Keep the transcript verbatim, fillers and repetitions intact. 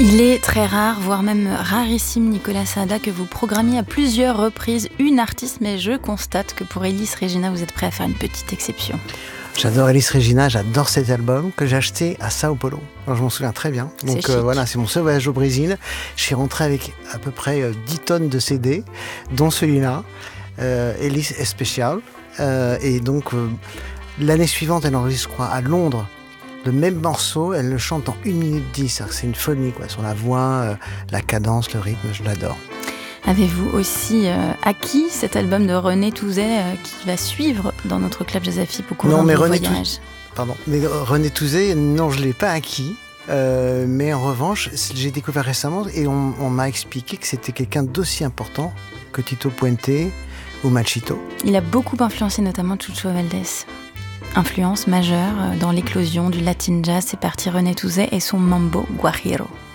Il est très rare, voire même rarissime, Nicolas Saada, que vous programmiez à plusieurs reprises une artiste, mais je constate que pour Elis Regina, vous êtes prêt à faire une petite exception. J'adore Elis Regina, j'adore cet album que j'ai acheté à Sao Paulo. Alors, je m'en souviens très bien. Donc euh, voilà, c'est mon seul voyage au Brésil. Je suis rentré avec à peu près euh, dix tonnes de C D, dont celui-là, euh, Elis Especial. Euh, et donc euh, l'année suivante, elle enregistre, je crois, à Londres. Le même morceau, elle le chante en une minute dix. C'est une folie, quoi. Sur la voix, euh, la cadence, le rythme, je l'adore. Avez-vous aussi euh, acquis cet album de René Touzet euh, qui va suivre dans notre club Jazz Afib au cours de vos voyages? Tou... Pardon, mais René Touzet, non, je ne l'ai pas acquis. Euh, mais en revanche, j'ai découvert récemment et on, on m'a expliqué que c'était quelqu'un d'aussi important que Tito Puente ou Machito. Il a beaucoup influencé notamment Chucho Valdés. Influence majeure dans l'éclosion du Latin Jazz, c'est parti René Touzet et son Mambo Guajiro.